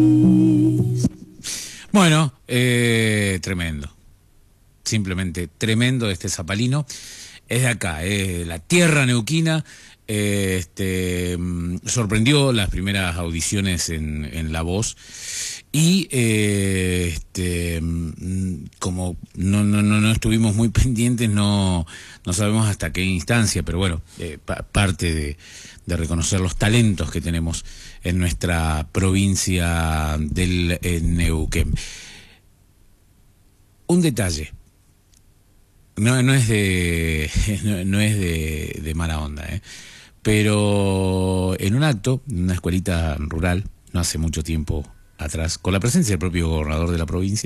Bueno, tremendo. Simplemente tremendo este zapalino. Es de acá, la tierra neuquina. Sorprendió las primeras audiciones en La Voz. Y como no estuvimos muy pendientes, no sabemos hasta qué instancia, pero bueno, parte de reconocer los talentos que tenemos en nuestra provincia del Neuquén. Un detalle, no es de mala onda, pero en un acto, en una escuelita rural, no hace mucho tiempo atrás, con la presencia del propio gobernador de la provincia,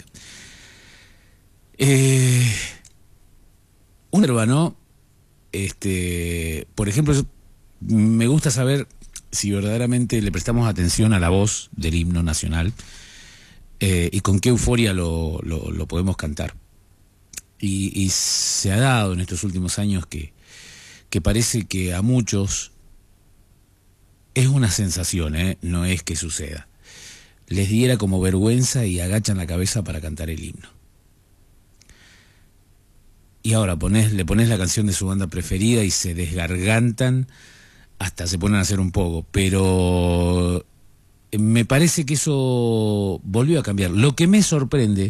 un hermano, por ejemplo, me gusta saber si verdaderamente le prestamos atención a la voz del himno nacional y con qué euforia lo podemos cantar. Y se ha dado en estos últimos años que parece que a muchos es una sensación, no es que suceda. Les diera como vergüenza y agachan la cabeza para cantar el himno. Y ahora le pones la canción de su banda preferida y se desgargantan, hasta se ponen a hacer un poco, pero me parece que eso volvió a cambiar. Lo que me sorprende,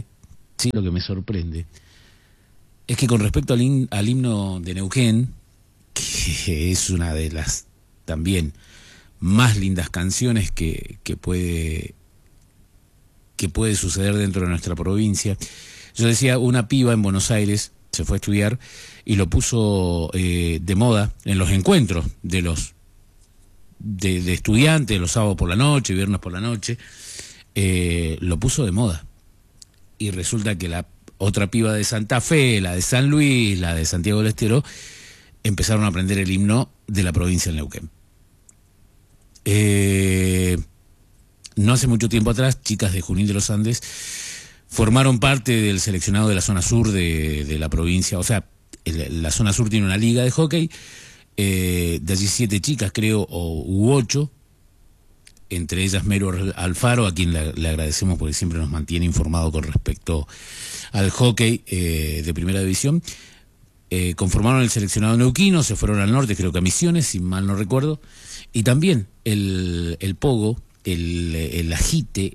es que con respecto al himno de Neuquén, que es una de las también más lindas canciones que puede suceder dentro de nuestra provincia. Yo decía, una piba en Buenos Aires se fue a estudiar y lo puso de moda en los encuentros de estudiantes, los sábados por la noche, viernes por la noche, lo puso de moda. Y resulta que la otra piba de Santa Fe, la de San Luis, la de Santiago del Estero, empezaron a aprender el himno de la provincia del Neuquén. No hace mucho tiempo atrás, chicas de Junín de los Andes formaron parte del seleccionado de la zona sur de la provincia. O sea, la zona sur tiene una liga de hockey, de allí 7 chicas creo, u 8, entre ellas Mero Alfaro, a quien le agradecemos porque siempre nos mantiene informado con respecto al hockey de primera división. Conformaron el seleccionado neuquino, se fueron al norte, creo que a Misiones, si mal no recuerdo, y también el pogo, el ajite,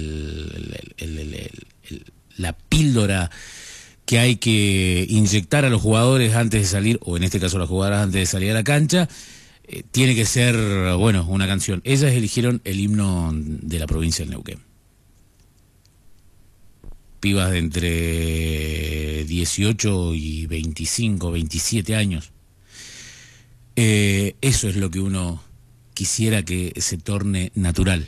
la píldora que hay que inyectar a los jugadores antes de salir, o en este caso a las jugadoras antes de salir a la cancha, tiene que ser, bueno, una canción. Ellas eligieron el himno de la provincia del Neuquén. Pibas de entre 18 y 25, 27 años. Eso es lo que uno quisiera que se torne natural.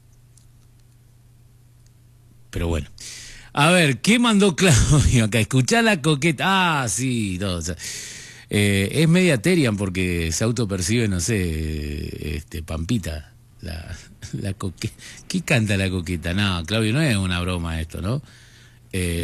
Pero bueno. A ver, ¿qué mandó Claudio acá? Escuchá la coqueta. Ah, sí, no, o sea, es media Terian porque se autopercibe, no sé, Pampita, la coqueta. ¿Qué canta la coqueta? No, Claudio, no es una broma esto, ¿no?